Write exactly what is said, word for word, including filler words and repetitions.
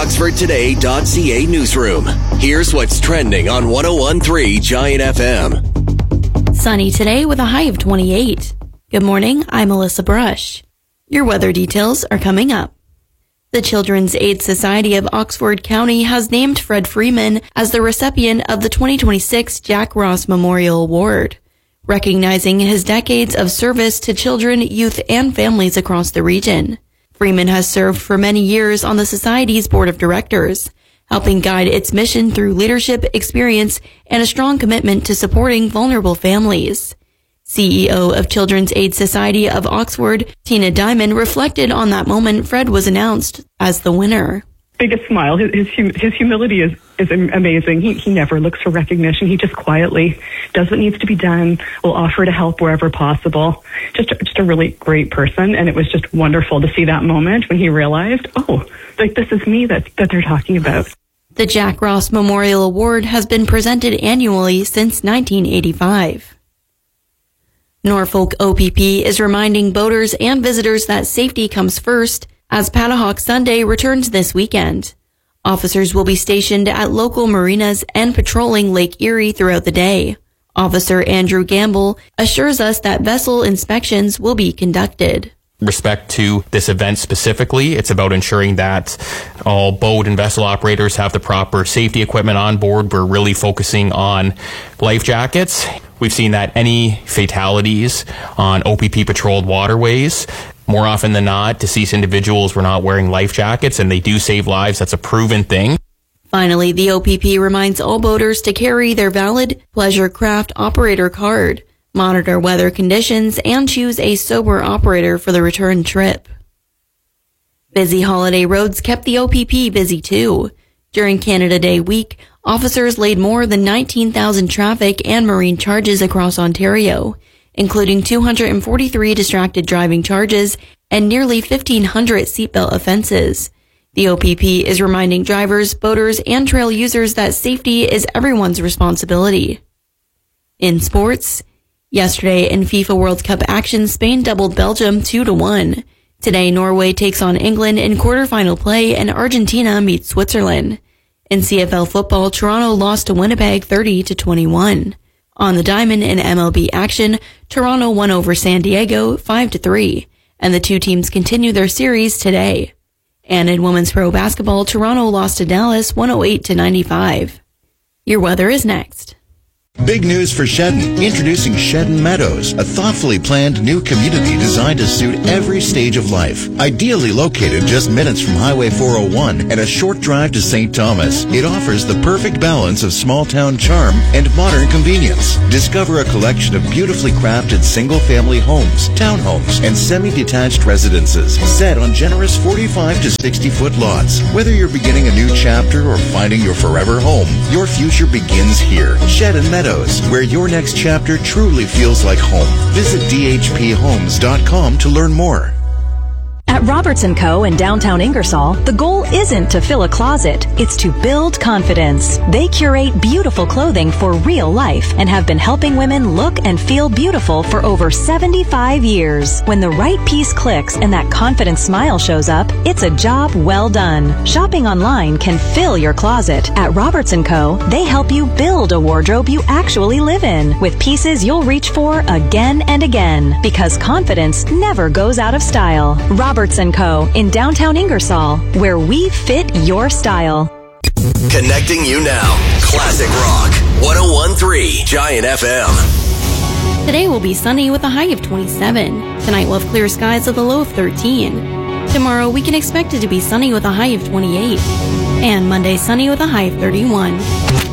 oxford today dot c a newsroom. Here's what's trending on one oh one point three Giant F M. Sunny today with a high of twenty-eight. Good morning, I'm Melissa Brush. Your weather details are coming up. The Children's Aid Society of Oxford County has named Fred Freeman as the recipient of the twenty twenty-six Jack Ross Memorial Award, recognizing his decades of service to children, youth, and families across the region. Freeman has served for many years on the Society's board of directors, helping guide its mission through leadership, experience, and a strong commitment to supporting vulnerable families. C E O of Children's Aid Society of Oxford, Tina Diamond, reflected on that moment Fred was announced as the winner. Biggest smile. His his, hum- his humility is, is amazing. He, he never looks for recognition. He just quietly does what needs to be done, will offer to help wherever possible. Just, just a really great person. And it was just wonderful to see that moment when he realized, oh, like this is me that, that they're talking about. The Jack Ross Memorial Award has been presented annually since nineteen eighty-five. Norfolk O P P is reminding boaters and visitors that safety comes first as Padahawk Sunday returns this weekend. Officers will be stationed at local marinas and patrolling Lake Erie throughout the day. Officer Andrew Gamble assures us that vessel inspections will be conducted. Respect to this event specifically, it's about ensuring that all boat and vessel operators have the proper safety equipment on board. We're really focusing on life jackets. We've seen that any fatalities on O P P patrolled waterways, more often than not, deceased individuals were not wearing life jackets, and they do save lives. That's a proven thing. Finally, the O P P reminds all boaters to carry their valid Pleasure Craft operator card, monitor weather conditions, and choose a sober operator for the return trip. Busy holiday roads kept the O P P busy too. During Canada Day week, officers laid more than nineteen thousand traffic and marine charges across Ontario, including two hundred forty-three distracted driving charges and nearly fifteen hundred seatbelt offenses. The O P P is reminding drivers, boaters, and trail users that safety is everyone's responsibility. In sports, yesterday in FIFA World Cup action, Spain doubled Belgium two to one. Today, Norway takes on England in quarterfinal play and Argentina meets Switzerland. In C F L football, Toronto lost to Winnipeg thirty to twenty-one. On the diamond in M L B action, Toronto won over San Diego five to three, and the two teams continue their series today. And in women's pro basketball, Toronto lost to Dallas one oh eight to ninety-five. Your weather is next. Big news for Shedden. Introducing Shedden Meadows, a thoughtfully planned new community designed to suit every stage of life. Ideally located just minutes from Highway four oh one and a short drive to Saint Thomas, it offers the perfect balance of small-town charm and modern convenience. Discover a collection of beautifully crafted single-family homes, townhomes, and semi-detached residences set on generous forty-five to sixty-foot lots. Whether you're beginning a new chapter or finding your forever home, your future begins here. Shedden Meadows, where your next chapter truly feels like home. Visit d h p homes dot com to learn more. At Roberts and Co. in downtown Ingersoll, the goal isn't to fill a closet, it's to build confidence. They curate beautiful clothing for real life and have been helping women look and feel beautiful for over seventy-five years. When the right piece clicks and that confident smile shows up, it's a job well done. Shopping online can fill your closet. At Roberts and Co., they help you build a wardrobe you actually live in with pieces you'll reach for again and again, because confidence never goes out of style. Roberts and Co. in downtown Ingersoll, where we fit your style. Connecting you now. Classic Rock. one oh one point three Giant F M. Today will be sunny with a high of twenty-seven. Tonight we'll have clear skies with a low of thirteen. Tomorrow we can expect it to be sunny with a high of twenty-eight. And Monday sunny with a high of thirty-one.